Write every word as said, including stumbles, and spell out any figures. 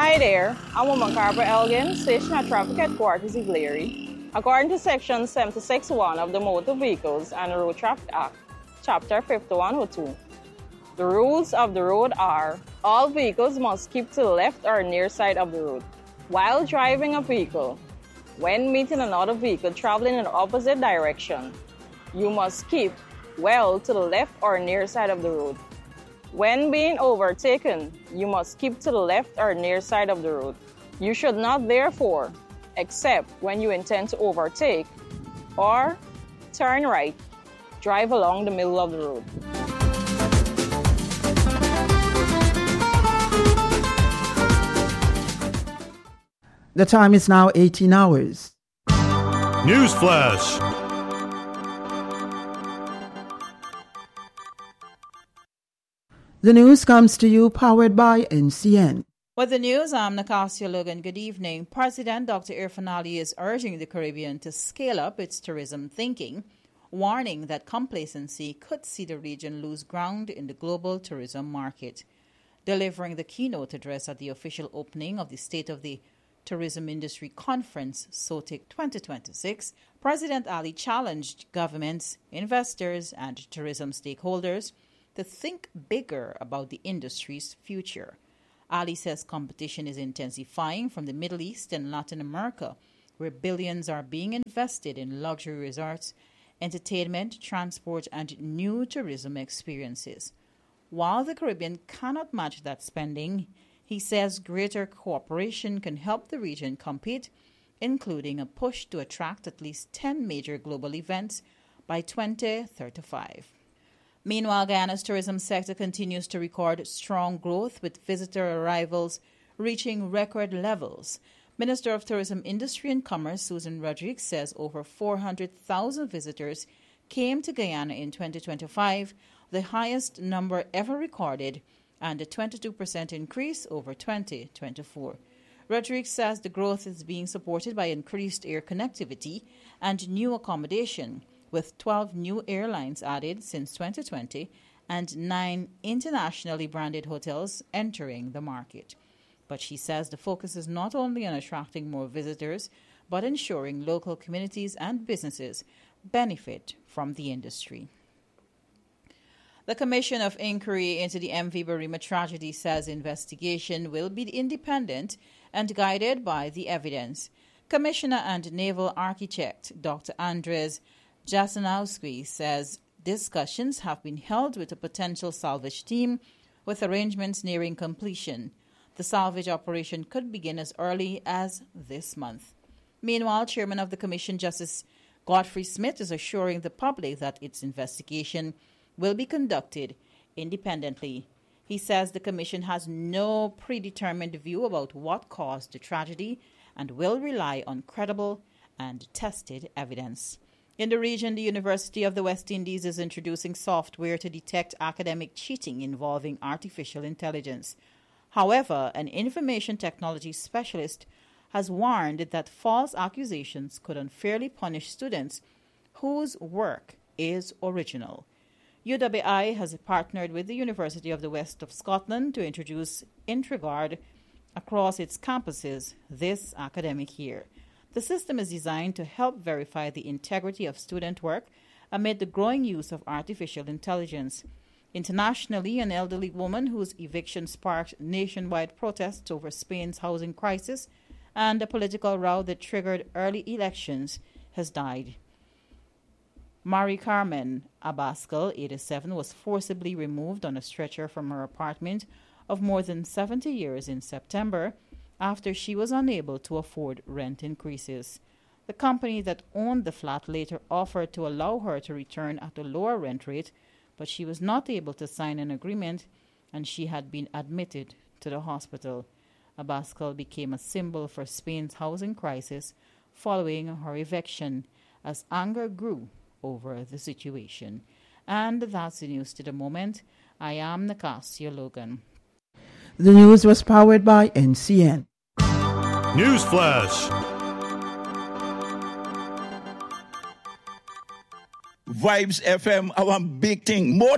Hi there, I'm Woman Carver Elgin, stationed at Traffic Headquarters, Ivleary. According to Section seventy-six point one of the Motor Vehicles and Road Traffic Act, Chapter fifty-one oh two, the rules of the road are: all vehicles must keep to the left or near side of the road. While driving a vehicle, when meeting another vehicle traveling in the opposite direction, you must keep well to the left or near side of the road. When being overtaken, you must keep to the left or near side of the road. You should not, therefore, except when you intend to overtake or turn right, drive along the middle of the road. The time is now eighteen hours. Newsflash. The news comes to you powered by N C N. With the news, I'm Nacasia Logan. Good evening. President Doctor Irfaan Ali is urging the Caribbean to scale up its tourism thinking, warning that complacency could see the region lose ground in the global tourism market. Delivering the keynote address at the official opening of the State of the Tourism Industry Conference, SOTIC twenty twenty-six, President Ali challenged governments, investors, and tourism stakeholders to think bigger about the industry's future. Ali says competition is intensifying from the Middle East and Latin America, where billions are being invested in luxury resorts, entertainment, transport, and new tourism experiences. While the Caribbean cannot match that spending, he says greater cooperation can help the region compete, including a push to attract at least ten major global events by twenty thirty-five. Meanwhile, Guyana's tourism sector continues to record strong growth, with visitor arrivals reaching record levels. Minister of Tourism, Industry and Commerce Susan Rodriguez says over four hundred thousand visitors came to Guyana in twenty twenty-five, the highest number ever recorded, and a twenty-two percent increase over twenty twenty-four. Rodriguez says the growth is being supported by increased air connectivity and new accommodation, with twelve new airlines added since twenty twenty and nine internationally branded hotels entering the market. But she says the focus is not only on attracting more visitors, but ensuring local communities and businesses benefit from the industry. The Commission of Inquiry into the M V Barima tragedy says investigation will be independent and guided by the evidence. Commissioner and Naval Architect Doctor Andres Jasanowski says discussions have been held with a potential salvage team, with arrangements nearing completion. The salvage operation could begin as early as this month. Meanwhile, Chairman of the Commission, Justice Godfrey Smith, is assuring the public that its investigation will be conducted independently. He says the Commission has no predetermined view about what caused the tragedy and will rely on credible and tested evidence. In the region, the University of the West Indies is introducing software to detect academic cheating involving artificial intelligence. However, an information technology specialist has warned that false accusations could unfairly punish students whose work is original. U W I has partnered with the University of the West of Scotland to introduce IntraGuard across its campuses this academic year. The system is designed to help verify the integrity of student work amid the growing use of artificial intelligence. Internationally, an elderly woman whose eviction sparked nationwide protests over Spain's housing crisis and a political row that triggered early elections has died. Mari Carmen Abascal, eighty-seven, was forcibly removed on a stretcher from her apartment of more than seventy years in September after she was unable to afford rent increases. The company that owned the flat later offered to allow her to return at a lower rent rate, but she was not able to sign an agreement, and she had been admitted to the hospital. Abascal became a symbol for Spain's housing crisis following her eviction, as anger grew over the situation. And that's the news to the moment. I am Nacasia Logan. The news was powered by N C N. Newsflash. Vibes F M, our big thing. More